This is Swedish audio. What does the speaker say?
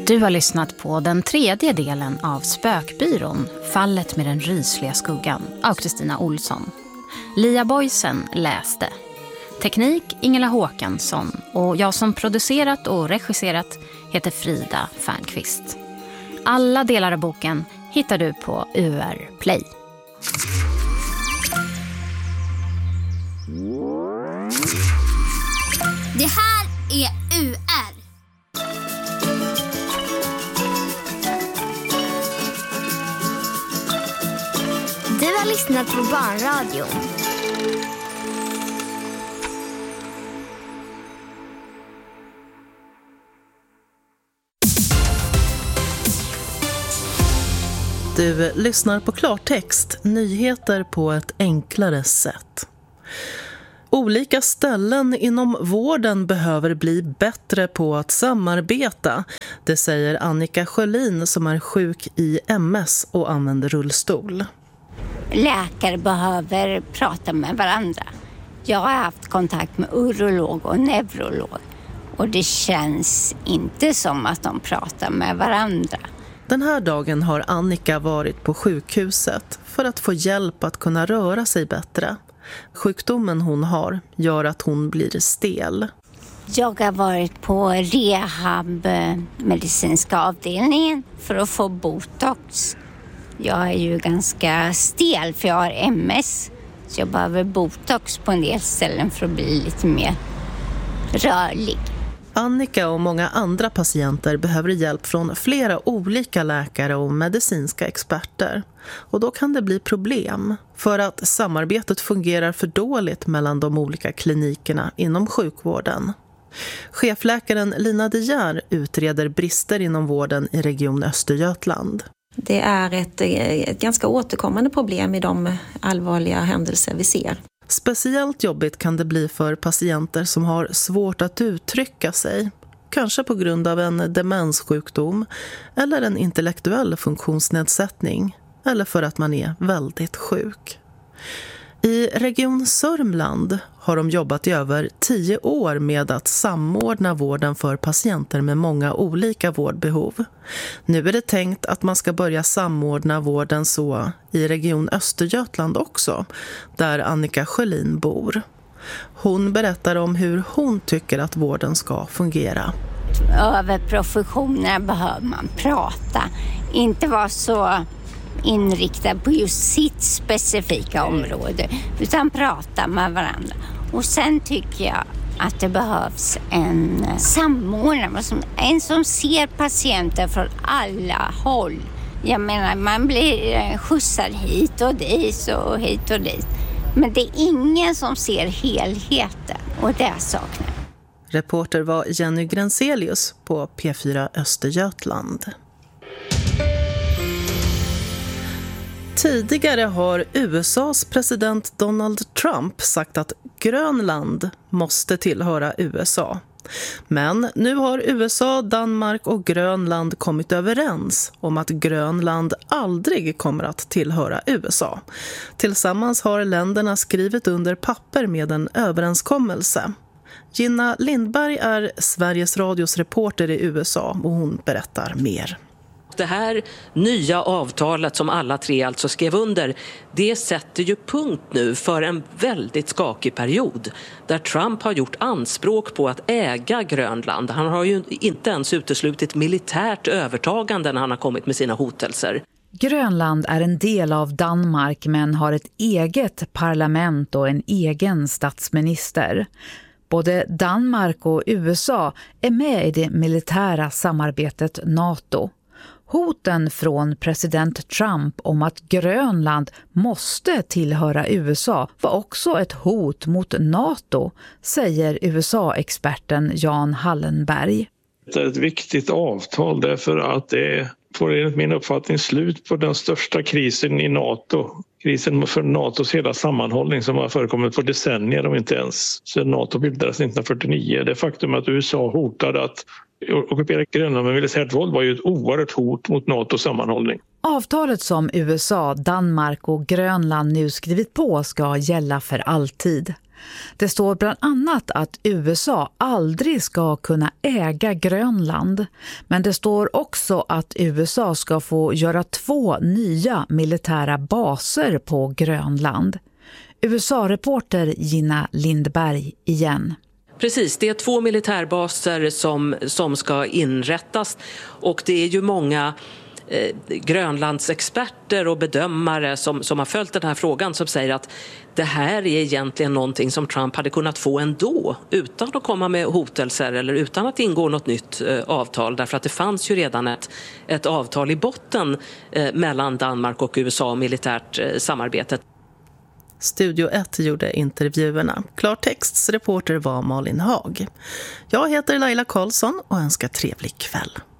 Du har lyssnat på den 3:e delen av Spökbyrån, Fallet med den rysliga skuggan, av Kristina Olsson. Lia Boysen läste. Teknik Ingela Håkansson, och jag som producerat och regisserat heter Frida Fernqvist. Alla delar av boken hittar du på UR Play. Det här är UR. Du har lyssnat på Barnradion. Du lyssnar på klartext, nyheter på ett enklare sätt. Olika ställen inom vården behöver bli bättre på att samarbeta. Det säger Annika Sjölin som är sjuk i MS och använder rullstol. Läkare behöver prata med varandra. Jag har haft kontakt med urolog och neurolog och det känns inte som att de pratar med varandra. Den här dagen har Annika varit på sjukhuset för att få hjälp att kunna röra sig bättre. Sjukdomen hon har gör att hon blir stel. Jag har varit på rehab medicinska avdelningen för att få botox. Jag är ju ganska stel för jag har MS. Så jag behöver botox på en del ställen för att bli lite mer rörlig. Annika och många andra patienter behöver hjälp från flera olika läkare och medicinska experter. Och då kan det bli problem för att samarbetet fungerar för dåligt mellan de olika klinikerna inom sjukvården. Chefläkaren Lina De Geer utreder brister inom vården i Region Östergötland. Det är ett ganska återkommande problem i de allvarliga händelser vi ser. Speciellt jobbigt kan det bli för patienter som har svårt att uttrycka sig. Kanske på grund av en demenssjukdom eller en intellektuell funktionsnedsättning. Eller för att man är väldigt sjuk. I Region Sörmland har de jobbat i över 10 år med att samordna vården för patienter med många olika vårdbehov. Nu är det tänkt att man ska börja samordna vården så i Region Östergötland också, där Annika Sjölin bor. Hon berättar om hur hon tycker att vården ska fungera. Över professionerna behöver man prata, inte vara så inriktad på just sitt specifika område utan prata med varandra. Och sen tycker jag att det behövs en samordnare, en som ser patienter från alla håll. Jag menar, man blir skjutsad hit och dit och hit och dit. Men det är ingen som ser helheten och det saknar. Reporter var Jenny Grenselius på P4 Östergötland. Tidigare har USAs president Donald Trump sagt att Grönland måste tillhöra USA. Men nu har USA, Danmark och Grönland kommit överens om att Grönland aldrig kommer att tillhöra USA. Tillsammans har länderna skrivit under papper med en överenskommelse. Gina Lindberg är Sveriges Radios reporter i USA och hon berättar mer. Det här nya avtalet som alla tre alltså skrev under, det sätter ju punkt nu för en väldigt skakig period där Trump har gjort anspråk på att äga Grönland. Han har ju inte ens uteslutit militärt övertagande när han har kommit med sina hotelser. Grönland är en del av Danmark men har ett eget parlament och en egen statsminister. Både Danmark och USA är med i det militära samarbetet NATO. Hoten från president Trump om att Grönland måste tillhöra USA var också ett hot mot NATO, säger USA-experten Jan Hallenberg. Det är ett viktigt avtal därför att det får enligt min uppfattning slut på den största krisen i NATO. Krisen för NATOs hela sammanhållning som har förekommit på decennier om inte ens sedan NATO bildades 1949. Det faktum att USA hotade att ockupera Grönland med militärt våld var ju ett oerhört hot mot NATOs sammanhållning. Avtalet som USA, Danmark och Grönland nu skrivit på ska gälla för alltid. Det står bland annat att USA aldrig ska kunna äga Grönland, men det står också att USA ska få göra 2 nya militära baser på Grönland. USA-reporter Gina Lindberg igen. Precis, det är 2 militärbaser som ska inrättas och det är ju många Grönlands experter och bedömare som har följt den här frågan som säger att det här är egentligen någonting som Trump hade kunnat få ändå utan att komma med hotelser eller utan att ingå något nytt avtal, därför att det fanns ju redan ett avtal i botten mellan Danmark och USA om militärt samarbete. Studio 1 gjorde intervjuerna. Klartexts reporter var Malin Haag. Jag heter Laila Karlsson och önskar trevlig kväll.